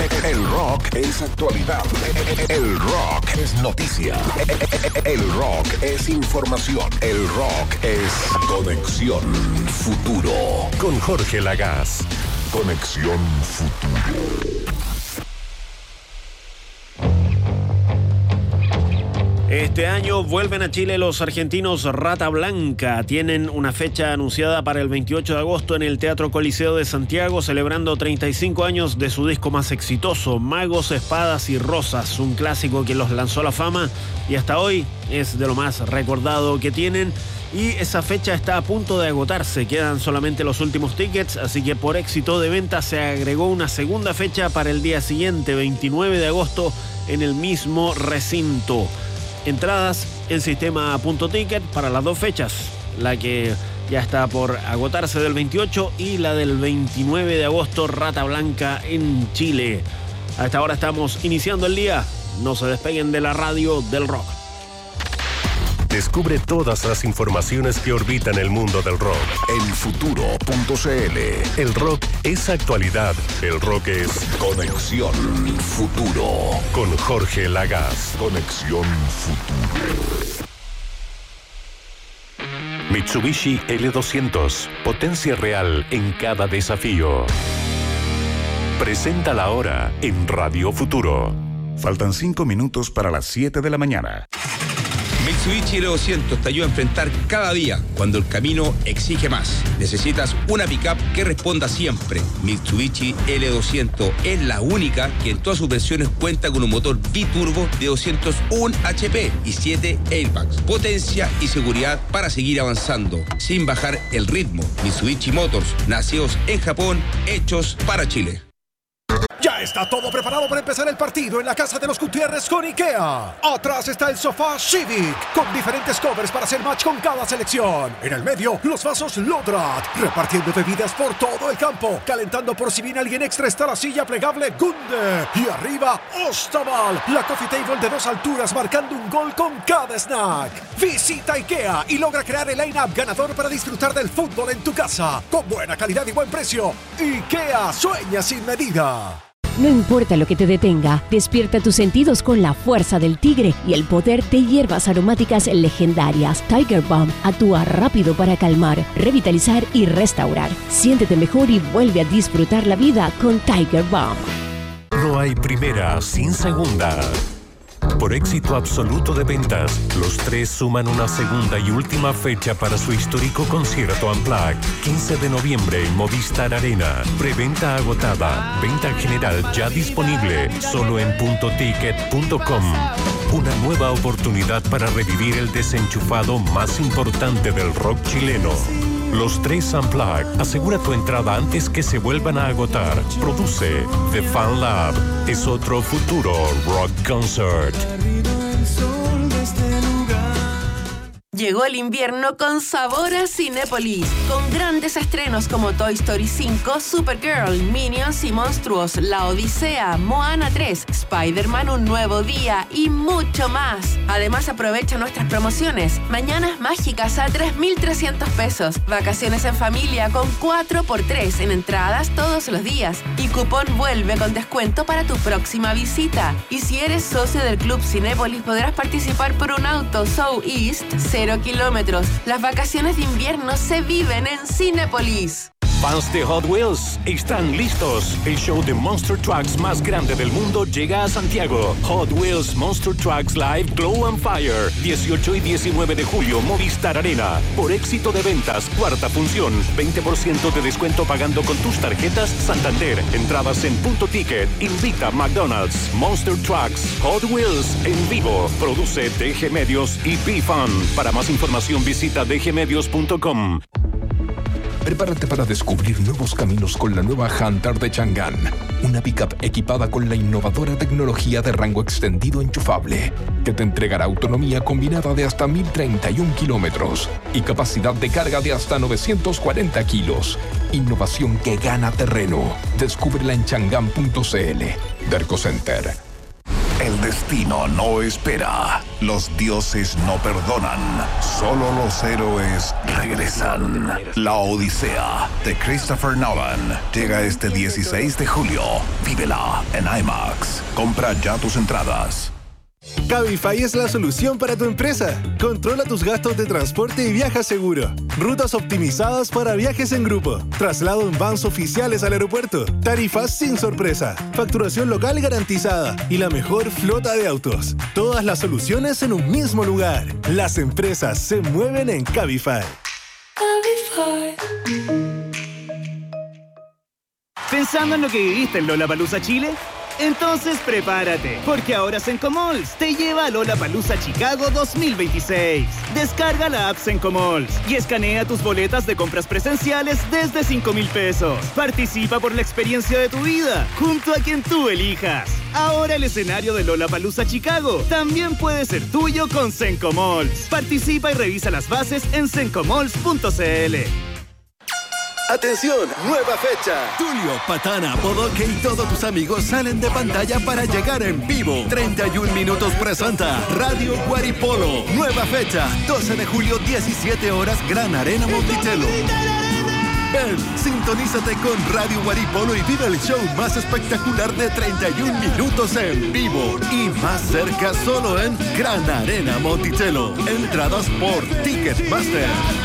El rock es actualidad. El rock es noticia. El rock es información. El rock es Conexión Futuro. Con Jorge Lagaz. Conexión Futuro. Este año vuelven a Chile los argentinos Rata Blanca. Tienen una fecha anunciada para el 28 de agosto en el Teatro Coliseo de Santiago, celebrando 35 años de su disco más exitoso, Magos, Espadas y Rosas, un clásico que los lanzó a la fama y hasta hoy es de lo más recordado que tienen. Y esa fecha está a punto de agotarse, quedan solamente los últimos tickets, así que por éxito de venta se agregó una segunda fecha para el día siguiente, 29 de agosto, en el mismo recinto. Entradas en sistema Punto Ticket para las dos fechas, la que ya está por agotarse del 28 y la del 29 de agosto, Rata Blanca en Chile. A esta hora estamos iniciando el día, no se despeguen de la radio del rock. Descubre todas las informaciones que orbitan el mundo del rock. En futuro.cl. El rock es actualidad. El rock es Conexión Futuro. Con Jorge Lagaz. Conexión Futuro. Mitsubishi L200. Potencia real en cada desafío. Presenta la hora en Radio Futuro. Faltan 5 minutos para las 7 de la mañana. Mitsubishi L200 te ayuda a enfrentar cada día cuando el camino exige más. Necesitas una pickup que responda siempre. Mitsubishi L200 es la única que en todas sus versiones cuenta con un motor biturbo de 201 HP y 7 airbags. Potencia y seguridad para seguir avanzando sin bajar el ritmo. Mitsubishi Motors, nacidos en Japón, hechos para Chile. Ya está todo preparado para empezar el partido en la casa de los Gutiérrez con IKEA. Atrás está el sofá Civic, con diferentes covers para hacer match con cada selección. En el medio, los vasos Lodrat, repartiendo bebidas por todo el campo. Calentando por si viene alguien extra está la silla plegable Gunde. Y arriba, Ostaval, la coffee table de 2 alturas marcando un gol con cada snack. Visita IKEA y logra crear el line-up ganador para disfrutar del fútbol en tu casa. Con buena calidad y buen precio. IKEA, sueña sin medida. No importa lo que te detenga, despierta tus sentidos con la fuerza del tigre y el poder de hierbas aromáticas legendarias. Tiger Balm actúa rápido para calmar, revitalizar y restaurar. Siéntete mejor y vuelve a disfrutar la vida con Tiger Balm. No hay primera sin segunda. Por éxito absoluto de ventas, los tres suman una segunda y última fecha para su histórico concierto Unplugged. 15 de noviembre en Movistar Arena. Preventa agotada. Venta general ya disponible. Solo en puntoticket.com. Una nueva oportunidad para revivir el desenchufado más importante del rock chileno. Los tres Unplugged. Asegura tu entrada antes que se vuelvan a agotar. Produce The Fan Lab. Es otro futuro rock concert. Llegó el invierno con sabor a Cinépolis, con grandes estrenos como Toy Story 5, Supergirl, Minions y Monstruos, La Odisea, Moana 3, Spider-Man Un Nuevo Día y mucho más. Además aprovecha nuestras promociones, mañanas mágicas a 3.300 pesos, vacaciones en familia con 4x3 en entradas todos los días y cupón vuelve con descuento para tu próxima visita. Y si eres socio del Club Cinépolis podrás participar por un auto So East 0 kilómetros. Las vacaciones de invierno se viven en Cinépolis. Fans de Hot Wheels están listos. El show de Monster Trucks más grande del mundo llega a Santiago. Hot Wheels Monster Trucks Live Glow and Fire. 18 y 19 de julio, Movistar Arena. Por éxito de ventas, cuarta función. 20% de descuento pagando con tus tarjetas Santander. Entradas en Punto Ticket. Invita McDonald's. Monster Trucks Hot Wheels en vivo. Produce DG Medios y B-Fun. Para más información visita dgmedios.com. Prepárate para descubrir nuevos caminos con la nueva Hunter de Chang'an. Una pickup equipada con la innovadora tecnología de rango extendido enchufable, que te entregará autonomía combinada de hasta 1.031 kilómetros y capacidad de carga de hasta 940 kilos. Innovación que gana terreno. Descúbrela en chang'an.cl. Derco Center. El destino no espera. Los dioses no perdonan. Solo los héroes regresan. La Odisea de Christopher Nolan llega este 16 de julio. Vívela en IMAX. Compra ya tus entradas. Cabify es la solución para tu empresa. Controla tus gastos de transporte y viaja seguro. Rutas optimizadas para viajes en grupo. Traslado en vans oficiales al aeropuerto. Tarifas sin sorpresa. Facturación local garantizada. Y la mejor flota de autos. Todas las soluciones en un mismo lugar. Las empresas se mueven en Cabify. ¿Pensando en lo que viviste en Lollapalooza Chile? Entonces prepárate, porque ahora Sencomalls te lleva a Lollapalooza Chicago 2026. Descarga la app Sencomalls y escanea tus boletas de compras presenciales desde 5,000 pesos. Participa por la experiencia de tu vida, junto a quien tú elijas. Ahora el escenario de Lollapalooza Chicago también puede ser tuyo con Sencomalls. Participa y revisa las bases en sencomalls.cl. ¡Atención! ¡Nueva fecha! Tulio, Patana, Bodoque y todos tus amigos salen de pantalla para llegar en vivo. 31 minutos presenta Radio Guaripolo. Nueva fecha, 12 de julio, 17 horas, Gran Arena Monticello. Ven, sintonízate con Radio Guaripolo y vive el show más espectacular de 31 minutos en vivo. Y más cerca solo en Gran Arena Monticello. Entradas por Ticketmaster.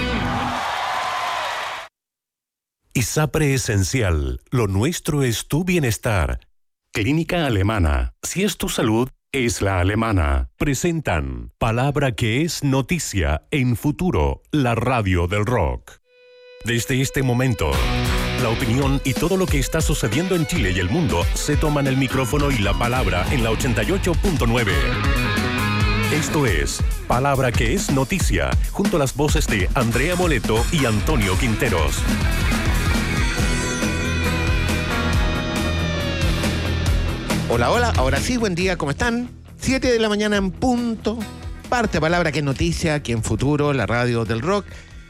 ISAPRE Esencial. Lo nuestro es tu bienestar. Clínica Alemana. Si es tu salud, es la alemana. Presentan Palabra que es noticia en Futuro, la radio del rock. Desde este momento, la opinión y todo lo que está sucediendo en Chile y el mundo se toman el micrófono y la palabra en la 88.9. Esto es Palabra que es noticia, junto a las voces de Andrea Moleto y Antonio Quinteros. Hola, hola, ahora sí, buen día, ¿cómo están? 7 de la mañana en punto, parte Palabra que es noticia, aquí en Futuro, la radio del rock.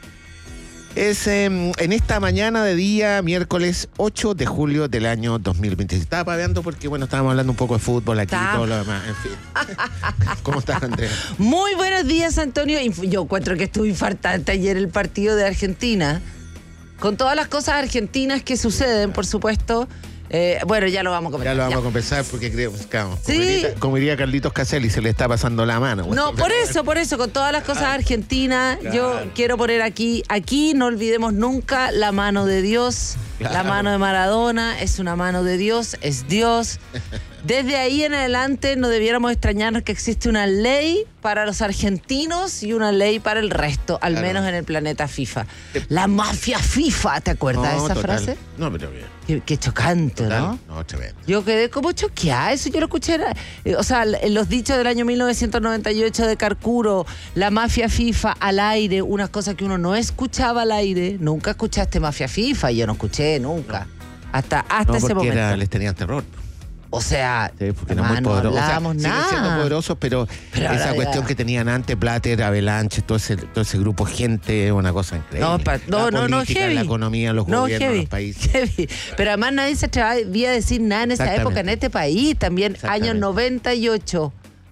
Es en esta mañana de día, miércoles 8 de julio del año 2026. Estaba paveando porque, bueno, estábamos hablando un poco de fútbol aquí y todo lo demás, en fin. ¿Cómo estás, Andrea? Muy buenos días, Antonio. Yo encuentro que estuvo infartante ayer el partido de Argentina, con todas las cosas argentinas que suceden, por supuesto. Bueno, ya lo vamos a conversar. Ya lo vamos a conversar porque creo que, sí. Como diría Carlitos Caselli, se le está pasando la mano. No, por eso, con todas las cosas argentinas, claro. Yo quiero poner aquí no olvidemos nunca la mano de Dios, claro. La mano de Maradona, es una mano de Dios, es Dios. Desde ahí en adelante no debiéramos extrañarnos que existe una ley para los argentinos y una ley para el resto, al menos en el planeta FIFA. La mafia FIFA, ¿te acuerdas de esa frase? No, pero bien. Qué chocante, total, ¿no? No, tremendo. Yo quedé como choqueada, eso yo lo escuché, o sea, en los dichos del año 1998 de Carcuro, la mafia FIFA al aire, unas cosas que uno no escuchaba al aire. Nunca escuchaste mafia FIFA, yo no escuché nunca, hasta ese momento. Les tenían terror. O sea, sí, porque eran muy poderosos. No hablábamos nada. Siguen siendo poderosos, pero esa cuestión que tenían antes, Plater, Avalanche, todo ese grupo gente, una cosa increíble. No, heavy. La economía, los gobiernos, los países. Heavy. Pero además nadie se atrevía a decir nada en esa época, en este país. También, año 98.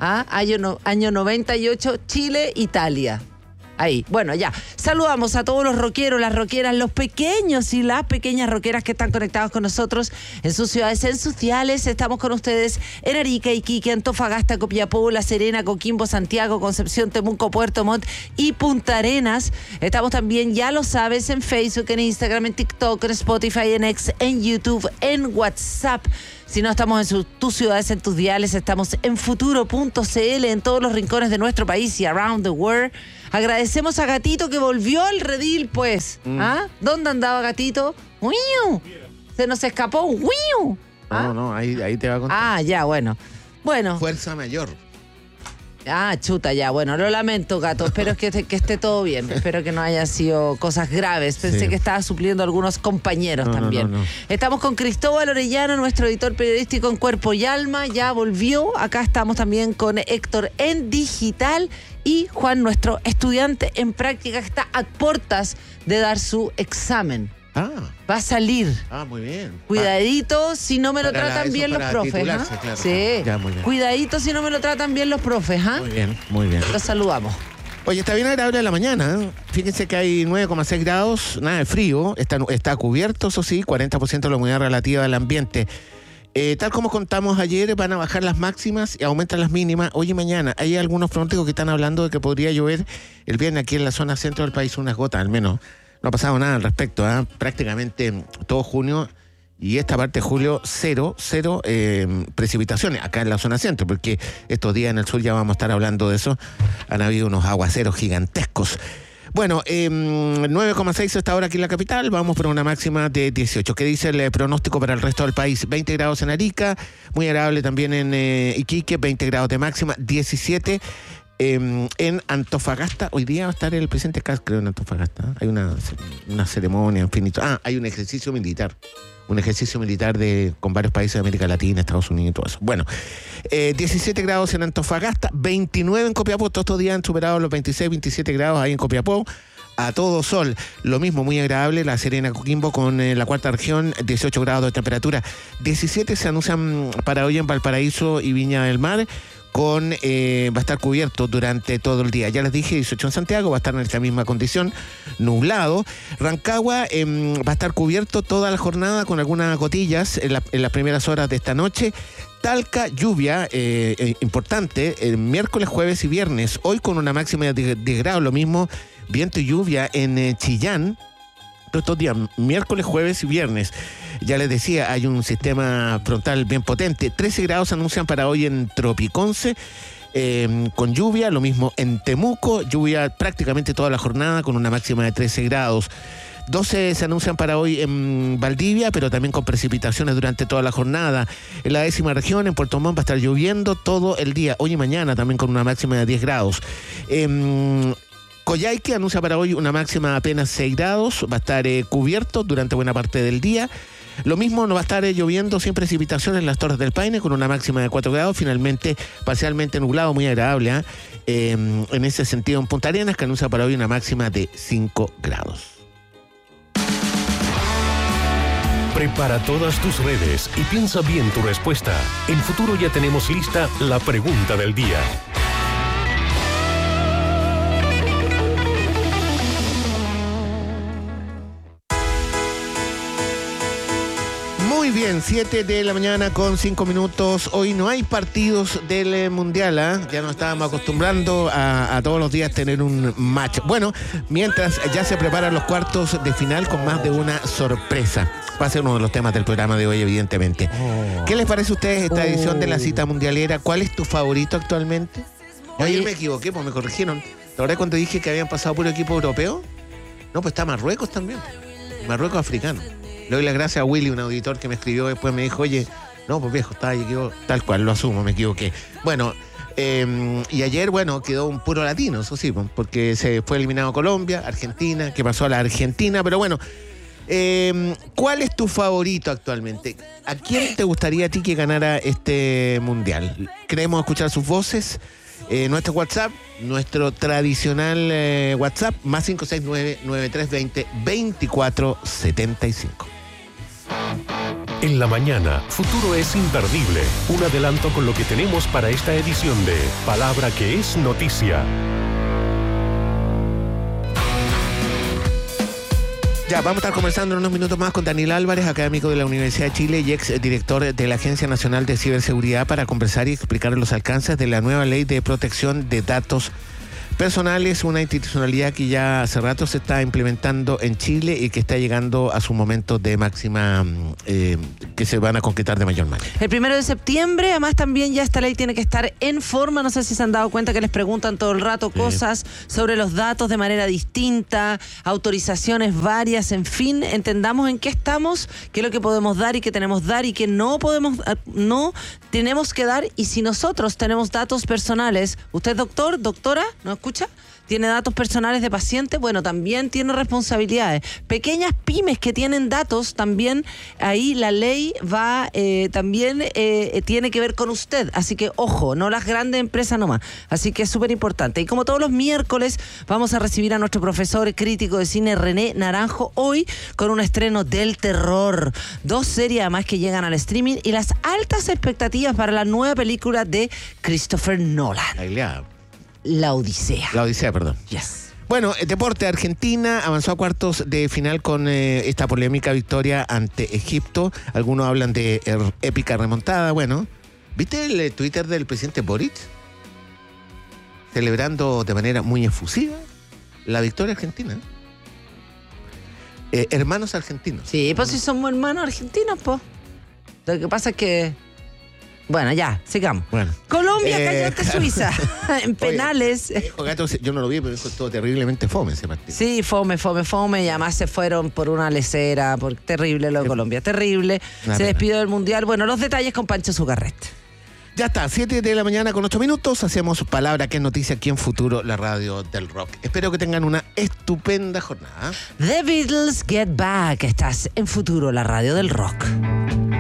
Año 98, Chile, Italia. Ahí, bueno, ya. Saludamos a todos los rockeros, las rockeras, los pequeños y las pequeñas rockeras que están conectados con nosotros en sus ciudades, en sus diales. Estamos con ustedes en Arica, Iquique, Antofagasta, Copiapó, La Serena, Coquimbo, Santiago, Concepción, Temuco, Puerto Montt y Punta Arenas. Estamos también, ya lo sabes, en Facebook, en Instagram, en TikTok, en Spotify, en X, en YouTube, en WhatsApp. Si no estamos en tus ciudades, en tus diales, estamos en futuro.cl, en todos los rincones de nuestro país y around the world. Agradecemos a Gatito que volvió al redil, pues. ¿Dónde andaba Gatito? ¡Uiu! Se nos escapó. ¡Uiu! No, ahí te va a contar. Ya, bueno. Fuerza mayor. Chuta, ya, bueno, lo lamento, Gato. Espero que esté todo bien. Espero que no haya sido cosas graves. Pensé que estaba supliendo a algunos compañeros también. No. Estamos con Cristóbal Orellana, nuestro editor periodístico en Cuerpo y Alma. Ya volvió. Acá estamos también con Héctor en Digital. Y Juan, nuestro estudiante en práctica, que está a puertas de dar su examen. Va a salir. Muy bien. Cuidadito si no me lo tratan bien los profes. Claro. Sí. Ya, muy bien. Cuidadito si no me lo tratan bien los profes. Muy bien. Los saludamos. Oye, está bien agradable la mañana. Fíjense que hay 9,6 grados, nada de frío. Está cubierto, eso sí, 40% de la humedad relativa del ambiente. Tal como contamos ayer, van a bajar las máximas y aumentan las mínimas hoy y mañana. Hay algunos pronósticos que están hablando de que podría llover el viernes aquí en la zona centro del país unas gotas, al menos. No ha pasado nada al respecto, prácticamente todo junio y esta parte de julio cero precipitaciones acá en la zona centro, porque estos días en el sur ya vamos a estar hablando de eso. Han habido unos aguaceros gigantescos. Bueno, 9,6 hasta ahora aquí en la capital, vamos por una máxima de 18. ¿Qué dice el pronóstico para el resto del país? 20 grados en Arica, muy agradable también en Iquique, 20 grados de máxima, 17 en Antofagasta. Hoy día va a estar el presidente Kast, creo, en Antofagasta. Hay una ceremonia, en fin. Hay un ejercicio militar. Con varios países de América Latina, Estados Unidos y todo eso. Bueno, 17 grados en Antofagasta, 29 en Copiapó. Todos estos días han superado los 26, 27 grados ahí en Copiapó. A todo sol, lo mismo, muy agradable. La Serena, Coquimbo con la cuarta región, 18 grados de temperatura. 17 se anuncian para hoy en Valparaíso y Viña del Mar. Va a estar cubierto durante todo el día. Ya les dije, 18 en Santiago, va a estar en esta misma condición, nublado. Rancagua va a estar cubierto toda la jornada con algunas gotillas en las primeras horas de esta noche. Talca, lluvia importante, el miércoles, jueves y viernes. Hoy con una máxima de 10 grados, lo mismo, viento y lluvia en Chillán. Todos estos días, miércoles, jueves y viernes. Ya les decía, hay un sistema frontal bien potente. 13 grados se anuncian para hoy en Tropiconce, con lluvia, lo mismo en Temuco, lluvia prácticamente toda la jornada con una máxima de 13 grados. 12 se anuncian para hoy en Valdivia, pero también con precipitaciones durante toda la jornada. En la 10ª región, en Puerto Montt, va a estar lloviendo todo el día, hoy y mañana también con una máxima de 10 grados. Coyhaique anuncia para hoy una máxima de apenas 6 grados, va a estar cubierto durante buena parte del día. Lo mismo, no va a estar lloviendo sin precipitaciones en las Torres del Paine con una máxima de 4 grados, finalmente parcialmente nublado, muy agradable. En ese sentido en Punta Arenas, que anuncia para hoy una máxima de 5 grados. Prepara todas tus redes y piensa bien tu respuesta. En Futuro ya tenemos lista la pregunta del día. Muy bien, 7 de la mañana con 5 minutos. Hoy no hay partidos del Mundial, ya nos estábamos acostumbrando a todos los días tener un match. Bueno, mientras ya se preparan los cuartos de final con más de una sorpresa. Va a ser uno de los temas del programa de hoy, evidentemente. ¿Qué les parece a ustedes esta edición de la cita mundialera? ¿Cuál es tu favorito actualmente? Ayer me equivoqué, pues me corrigieron. ¿La verdad cuando dije que habían pasado puro equipo europeo? No, pues está Marruecos también. Marruecos africano. Le doy las gracias a Willy, un auditor que me escribió después, me dijo, oye, no, pues viejo, estaba equivocado, tal cual, lo asumo, me equivoqué. Bueno, y ayer, bueno, quedó un puro latino, eso sí, porque se fue eliminado Colombia, Argentina, que pasó a la Argentina, pero bueno, ¿cuál es tu favorito actualmente? ¿A quién te gustaría a ti que ganara este mundial? Queremos escuchar sus voces. Nuestro WhatsApp, nuestro tradicional WhatsApp, más 569-9320-2475. En la mañana, Futuro es imperdible. Un adelanto con lo que tenemos para esta edición de Palabra que es Noticia. Ya, vamos a estar conversando en unos minutos más con Daniel Álvarez, académico de la Universidad de Chile y ex director de la Agencia Nacional de Ciberseguridad, para conversar y explicar los alcances de la nueva ley de protección de datos personales, una institucionalidad que ya hace rato se está implementando en Chile y que está llegando a su momento de máxima, que se van a concretar de mayor manera. El 1 de septiembre, además también ya esta ley tiene que estar en forma. No sé si se han dado cuenta que les preguntan todo el rato cosas sobre los datos de manera distinta, autorizaciones varias, en fin, entendamos en qué estamos, qué es lo que podemos dar y qué tenemos que dar y qué no tenemos que dar. Y si nosotros tenemos datos personales, usted doctor, doctora, ¿no escucha? escucha? Tiene datos personales de pacientes, bueno, también tiene responsabilidades. Pequeñas pymes que tienen datos, también ahí la ley va, también tiene que ver con usted. Así que, ojo, no las grandes empresas nomás. Así que es súper importante. Y como todos los miércoles, vamos a recibir a nuestro profesor crítico de cine, René Naranjo, hoy con un estreno del terror. 2 series además que llegan al streaming y las altas expectativas para la nueva película de Christopher Nolan. La Odisea. La Odisea, perdón. Yes. Bueno, el deporte. Argentina avanzó a cuartos de final con esta polémica victoria ante Egipto. Algunos hablan de épica remontada. Bueno, ¿viste el Twitter del presidente Boric? Celebrando de manera muy efusiva la victoria argentina. Hermanos argentinos. Sí, pues si somos hermanos argentinos, pues. Lo que pasa es que... Bueno, ya, sigamos. Bueno. Colombia cayó ante Suiza en penales. Gato, yo no lo vi, pero dijo todo terriblemente fome ese partido. Sí, fome. Y además se fueron por una lecera, terrible lo de Colombia, terrible. Se despidió del Mundial. Bueno, los detalles con Pancho Zugarrete. Ya está, 7 de la mañana con 8 minutos. Hacemos Palabra que es noticia aquí en Futuro, la radio del rock. Espero que tengan una estupenda jornada. The Beatles Get Back. Estás en Futuro, la radio del rock.